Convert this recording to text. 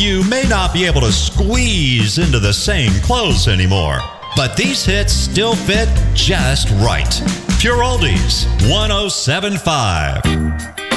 You may not be able to squeeze into the same clothes anymore, but these hits still fit just right. Pure Oldies 107.5.